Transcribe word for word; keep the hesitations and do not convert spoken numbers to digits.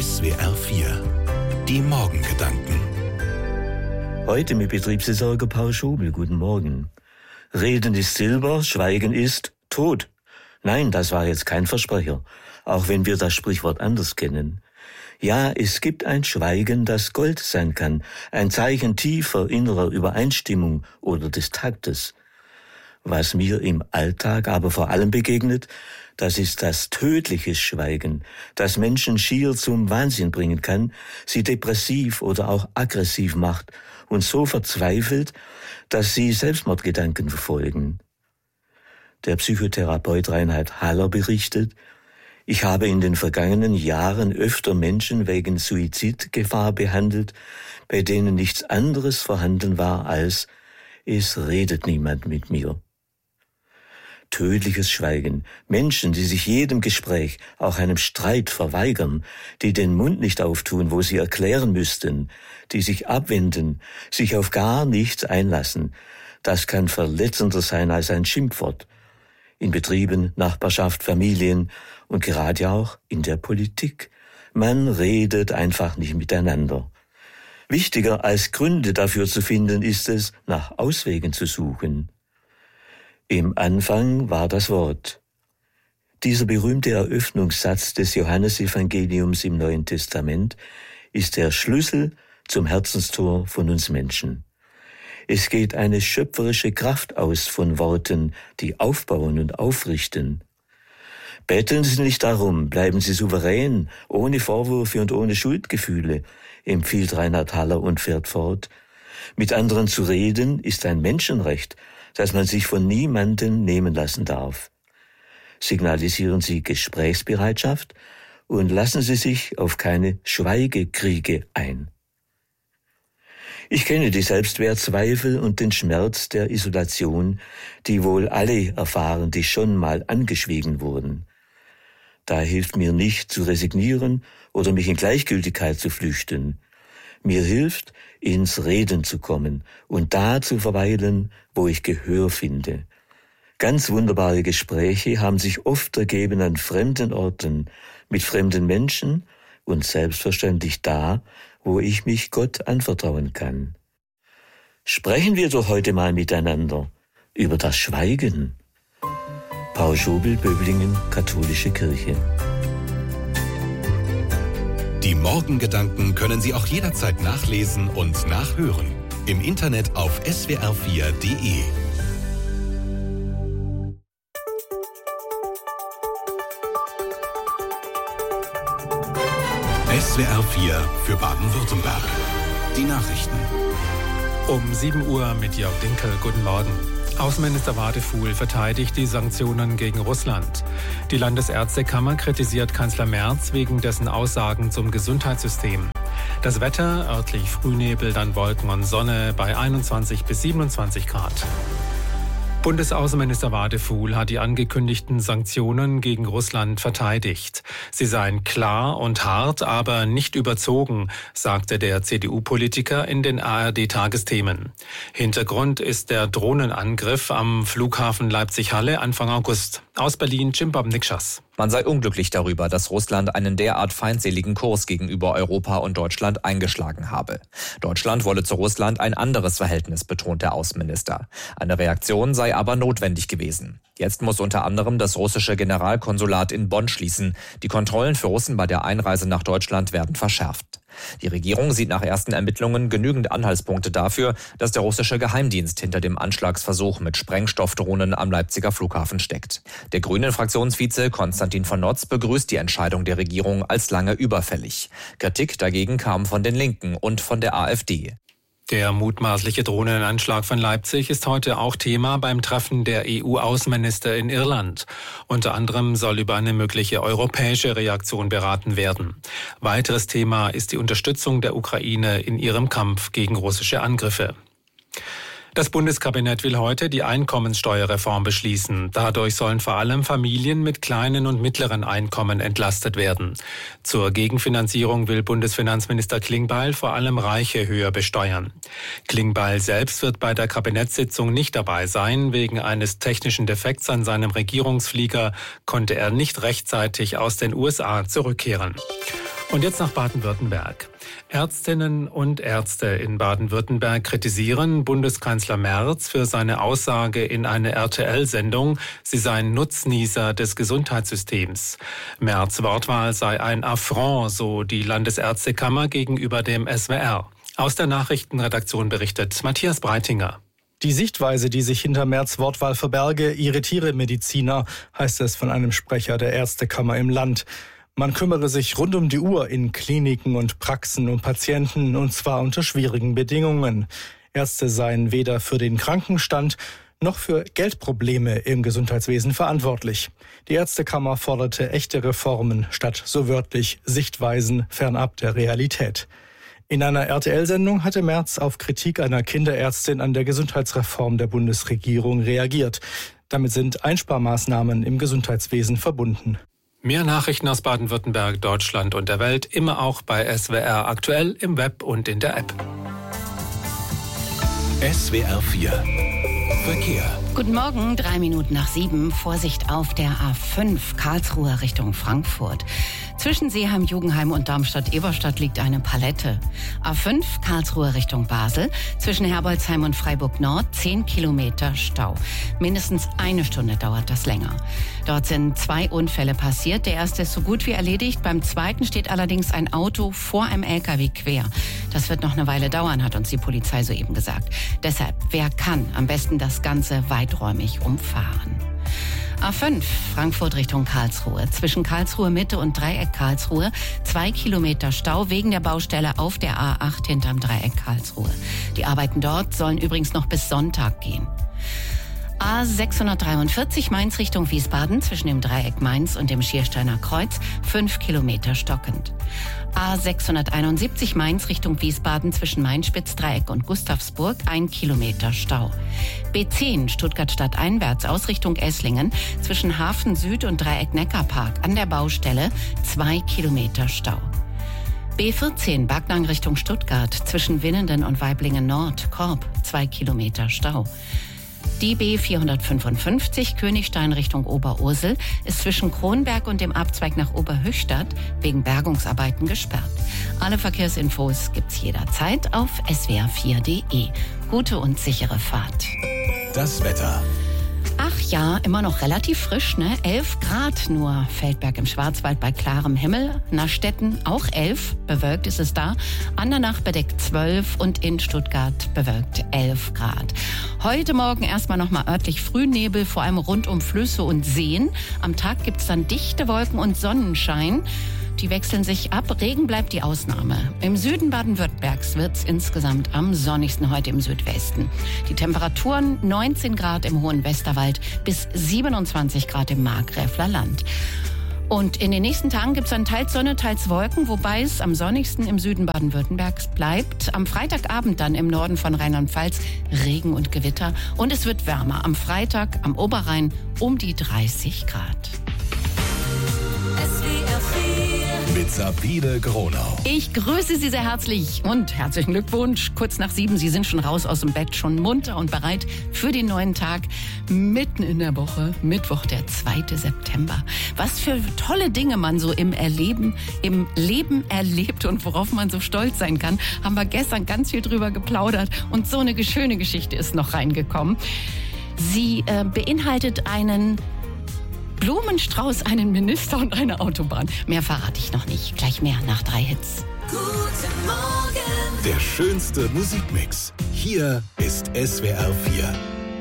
S W R vier. Die Morgengedanken. Heute mit Betriebsversorger Paul Schobel. Guten Morgen. Reden ist Silber, Schweigen ist Tod. Nein, das war jetzt kein Versprecher, auch wenn wir das Sprichwort anders kennen. Ja, es gibt ein Schweigen, das Gold sein kann, ein Zeichen tiefer innerer Übereinstimmung oder des Taktes. Was mir im Alltag aber vor allem begegnet, das ist das tödliche Schweigen, das Menschen schier zum Wahnsinn bringen kann, sie depressiv oder auch aggressiv macht und so verzweifelt, dass sie Selbstmordgedanken verfolgen. Der Psychotherapeut Reinhard Haller berichtet, ich habe in den vergangenen Jahren öfter Menschen wegen Suizidgefahr behandelt, bei denen nichts anderes vorhanden war als, es redet niemand mit mir. Tödliches Schweigen, Menschen, die sich jedem Gespräch, auch einem Streit verweigern, die den Mund nicht auftun, wo sie erklären müssten, die sich abwenden, sich auf gar nichts einlassen, das kann verletzender sein als ein Schimpfwort. In Betrieben, Nachbarschaft, Familien und gerade auch in der Politik. Man redet einfach nicht miteinander. Wichtiger als Gründe dafür zu finden, ist es, nach Auswegen zu suchen. Im Anfang war das Wort. Dieser berühmte Eröffnungssatz des Johannesevangeliums im Neuen Testament ist der Schlüssel zum Herzenstor von uns Menschen. Es geht eine schöpferische Kraft aus von Worten, die aufbauen und aufrichten. Betteln Sie nicht darum, bleiben Sie souverän, ohne Vorwürfe und ohne Schuldgefühle, empfiehlt Reinhard Haller und fährt fort. Mit anderen zu reden ist ein Menschenrecht, das man sich von niemandem nehmen lassen darf. Signalisieren Sie Gesprächsbereitschaft und lassen Sie sich auf keine Schweigekriege ein. Ich kenne die Selbstwertzweifel und den Schmerz der Isolation, die wohl alle erfahren, die schon mal angeschwiegen wurden. Da hilft mir nicht, zu resignieren oder mich in Gleichgültigkeit zu flüchten. Mir hilft, ins Reden zu kommen und da zu verweilen, wo ich Gehör finde. Ganz wunderbare Gespräche haben sich oft ergeben an fremden Orten, mit fremden Menschen und selbstverständlich da, wo ich mich Gott anvertrauen kann. Sprechen wir doch heute mal miteinander über das Schweigen. Paul Schobel, Böblingen, Katholische Kirche. Die Morgengedanken können Sie auch jederzeit nachlesen und nachhören. Im Internet auf S W R vier Punkt de. S W R vier für Baden-Württemberg. Die Nachrichten. Um sieben Uhr mit Jörg Dinkel. Guten Morgen. Außenminister Wadefuhl verteidigt die Sanktionen gegen Russland. Die Landesärztekammer kritisiert Kanzler Merz wegen dessen Aussagen zum Gesundheitssystem. Das Wetter, örtlich Frühnebel, dann Wolken und Sonne bei einundzwanzig bis siebenundzwanzig Grad. Bundesaußenminister Wadefuhl hat die angekündigten Sanktionen gegen Russland verteidigt. Sie seien klar und hart, aber nicht überzogen, sagte der C D U-Politiker in den A R D-Tagesthemen. Hintergrund ist der Drohnenangriff am Flughafen Leipzig-Halle Anfang August. Aus Berlin, Cimbom Nikschas. Man sei unglücklich darüber, dass Russland einen derart feindseligen Kurs gegenüber Europa und Deutschland eingeschlagen habe. Deutschland wolle zu Russland ein anderes Verhältnis, betont der Außenminister. Eine Reaktion sei aber notwendig gewesen. Jetzt muss unter anderem das russische Generalkonsulat in Bonn schließen. Die Kontrollen für Russen bei der Einreise nach Deutschland werden verschärft. Die Regierung sieht nach ersten Ermittlungen genügend Anhaltspunkte dafür, dass der russische Geheimdienst hinter dem Anschlagsversuch mit Sprengstoffdrohnen am Leipziger Flughafen steckt. Der Grünen-Fraktionsvize Konstantin von Notz begrüßt die Entscheidung der Regierung als lange überfällig. Kritik dagegen kam von den Linken und von der AfD. Der mutmaßliche Drohnenanschlag von Leipzig ist heute auch Thema beim Treffen der E U-Außenminister in Irland. Unter anderem soll über eine mögliche europäische Reaktion beraten werden. Weiteres Thema ist die Unterstützung der Ukraine in ihrem Kampf gegen russische Angriffe. Das Bundeskabinett will heute die Einkommenssteuerreform beschließen. Dadurch sollen vor allem Familien mit kleinen und mittleren Einkommen entlastet werden. Zur Gegenfinanzierung will Bundesfinanzminister Klingbeil vor allem Reiche höher besteuern. Klingbeil selbst wird bei der Kabinettssitzung nicht dabei sein. Wegen eines technischen Defekts an seinem Regierungsflieger konnte er nicht rechtzeitig aus den U S A zurückkehren. Und jetzt nach Baden-Württemberg. Ärztinnen und Ärzte in Baden-Württemberg kritisieren Bundeskanzler Merz für seine Aussage in einer R T L-Sendung, sie seien Nutznießer des Gesundheitssystems. Merz' Wortwahl sei ein Affront, so die Landesärztekammer gegenüber dem S W R. Aus der Nachrichtenredaktion berichtet Matthias Breitinger. Die Sichtweise, die sich hinter Merz' Wortwahl verberge, irritiere Mediziner, heißt es von einem Sprecher der Ärztekammer im Land. Man kümmere sich rund um die Uhr in Kliniken und Praxen um Patienten, und zwar unter schwierigen Bedingungen. Ärzte seien weder für den Krankenstand noch für Geldprobleme im Gesundheitswesen verantwortlich. Die Ärztekammer forderte echte Reformen statt so wörtlich Sichtweisen fernab der Realität. In einer R T L-Sendung hatte Merz auf Kritik einer Kinderärztin an der Gesundheitsreform der Bundesregierung reagiert. Damit sind Einsparmaßnahmen im Gesundheitswesen verbunden. Mehr Nachrichten aus Baden-Württemberg, Deutschland und der Welt immer auch bei S W R aktuell im Web und in der App. S W R vier Verkehr. Guten Morgen, drei Minuten nach sieben. Vorsicht auf der A fünf, Karlsruhe Richtung Frankfurt. Zwischen Seeheim, Jugenheim und Darmstadt-Eberstadt liegt eine Palette. A fünf, Karlsruhe Richtung Basel. Zwischen Herbolzheim und Freiburg-Nord zehn Kilometer Stau. Mindestens eine Stunde dauert das länger. Dort sind zwei Unfälle passiert. Der erste ist so gut wie erledigt. Beim zweiten steht allerdings ein Auto vor einem L K W quer. Das wird noch eine Weile dauern, hat uns die Polizei soeben gesagt. Deshalb, wer kann, am besten das Ganze weiträumig umfahren. A fünf, Frankfurt Richtung Karlsruhe. Zwischen Karlsruhe Mitte und Dreieck Karlsruhe zwei Kilometer Stau wegen der Baustelle auf der A acht hinterm Dreieck Karlsruhe. Die Arbeiten dort sollen übrigens noch bis Sonntag gehen. A sechshundertdreiundvierzig Mainz Richtung Wiesbaden zwischen dem Dreieck Mainz und dem Schiersteiner Kreuz fünf Kilometer stockend. A sechshunderteinundsiebzig Mainz Richtung Wiesbaden zwischen Main-Spitz-Dreieck und Gustavsburg ein Kilometer Stau. B zehn Stuttgart stadteinwärts aus Richtung Esslingen zwischen Hafen Süd und Dreieck Neckarpark an der Baustelle zwei Kilometer Stau. B vierzehn Backnang Richtung Stuttgart zwischen Winnenden und Waiblingen Nord Korb zwei Kilometer Stau. Die B vierhundertfünfundfünfzig Königstein Richtung Oberursel ist zwischen Kronberg und dem Abzweig nach Oberhöchstadt wegen Bergungsarbeiten gesperrt. Alle Verkehrsinfos gibt's jederzeit auf S W R vier Punkt de. Gute und sichere Fahrt. Das Wetter. Ach ja, immer noch relativ frisch, ne? elf Grad nur. Feldberg im Schwarzwald bei klarem Himmel. Nastetten auch elf, bewölkt ist es da. Andernach bedeckt zwölf und in Stuttgart bewölkt elf Grad. Heute Morgen erstmal nochmal örtlich Frühnebel, vor allem rund um Flüsse und Seen. Am Tag gibt's dann dichte Wolken und Sonnenschein. Die wechseln sich ab. Regen bleibt die Ausnahme. Im Süden Baden-Württembergs wird's insgesamt am sonnigsten heute im Südwesten. Die Temperaturen neunzehn Grad im Hohen Westerwald bis siebenundzwanzig Grad im Markgräfler Land. Und in den nächsten Tagen gibt's dann teils Sonne, teils Wolken, wobei es am sonnigsten im Süden Baden-Württembergs bleibt. Am Freitagabend dann im Norden von Rheinland-Pfalz Regen und Gewitter. Und es wird wärmer. Am Freitag am Oberrhein um die dreißig Grad. Mit Sabine Gronau. Ich grüße Sie sehr herzlich und herzlichen Glückwunsch. Kurz nach sieben, Sie sind schon raus aus dem Bett, schon munter und bereit für den neuen Tag. Mitten in der Woche, Mittwoch, der zweite September. Was für tolle Dinge man so im Erleben, im Leben erlebt und worauf man so stolz sein kann, haben wir gestern ganz viel drüber geplaudert. Und so eine schöne Geschichte ist noch reingekommen. Sie äh, beinhaltet einen Blumenstrauß, einen Minister und eine Autobahn. Mehr verrate ich noch nicht. Gleich mehr nach drei Hits. Guten Morgen. Der schönste Musikmix. Hier ist S W R vier.